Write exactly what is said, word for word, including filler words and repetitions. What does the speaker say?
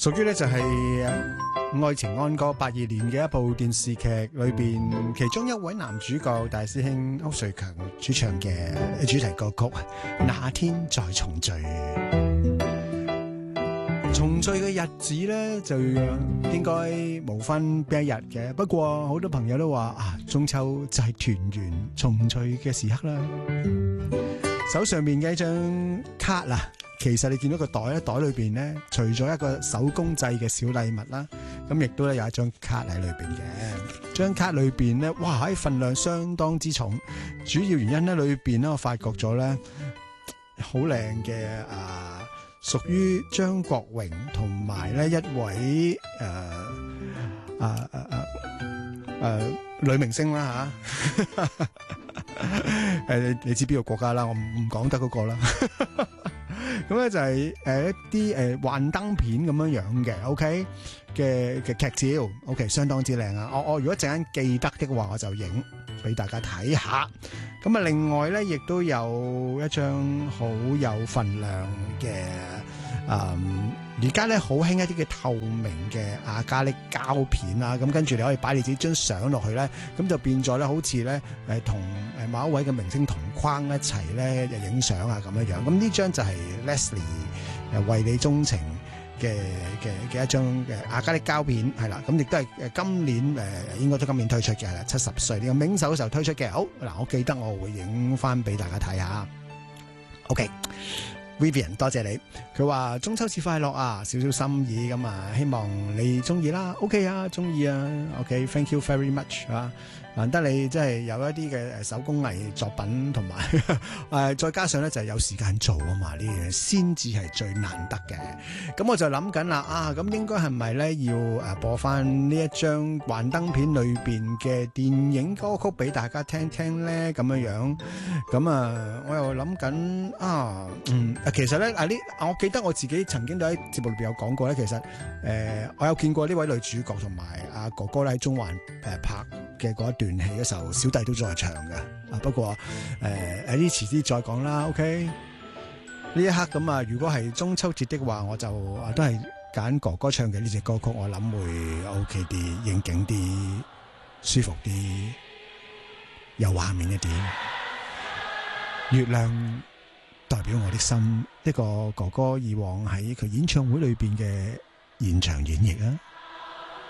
屬於咧就係愛情安歌八二年嘅一部電視劇裏邊，其中一位男主角大師兄歐瑞強主唱嘅主題歌曲《那天再重聚》。重聚嘅日子咧就應該無分邊一日嘅，不過好多朋友都話啊，中秋就係團圓重聚嘅時刻啦。手上面嘅一張卡啊，其實你見到個袋咧，袋裏邊咧除咗一個手工製嘅小禮物啦，咁亦都咧有一張卡喺裏邊嘅。張卡裏邊咧，哇，喺份量相當之重。主要原因咧，裏邊咧我發覺咗咧好靚嘅啊，屬於張國榮同埋咧一位誒啊啊啊誒女明星啦吓。誒，你你知邊個國家啦？我唔唔講得嗰個啦。咁咧就係誒一啲誒幻燈片咁樣樣嘅 ，OK 嘅嘅劇照 ，OK 相當之靚啊！我我如果陣間記得的話，我就影俾大家睇下。咁啊，另外咧亦都有一張好有份量嘅誒，而家咧好興一啲嘅透明嘅亞加力膠片啦。咁跟住你可以擺你自己張相落去咧，咁就變咗咧好似咧誒同誒某一位嘅明星同框一齊咧影相啊咁樣樣。咁呢張就係 Leslie 誒為你鍾情嘅嘅嘅一張嘅亞加力膠片係啦。咁亦都係誒今年誒、呃、應該都今年推出嘅係啦，七十歲呢個冥手嘅時候推出嘅。好嗱，我記得我會影翻俾大家睇下。OK。Vivian 多謝你，佢話中秋節快樂啊，少少心意咁啊，希望你中意啦 ，OK 啊，中意啊 ，OK，thank you very much 啊，難得你即係有一啲嘅手工藝作品同埋誒，再加上咧就係有時間做啊嘛，呢樣先至係最難得嘅。咁我就諗緊啦，啊，咁應該係咪咧要誒播翻呢一張幻燈片裏邊嘅電影歌曲俾大家聽聽咧？咁樣樣，咁啊，我又諗緊啊，嗯。其實咧，啊呢，我記得我自己曾經都喺節目裏邊有講過咧。其實，誒、呃，我有見過呢位女主角同埋阿哥哥咧喺中環誒、呃、拍嘅嗰一段戲嘅時候，小弟都在場嘅。啊，不過誒，喺啲遲啲再講啦。OK，呢一刻咁啊，如果係中秋節的話，我就啊都係揀哥哥唱嘅呢隻歌曲，我諗會 OK 啲，應景啲，舒服啲，有畫面一啲，月亮代表我的心，一個哥哥以往喺佢演唱會裏邊嘅現場演繹啊！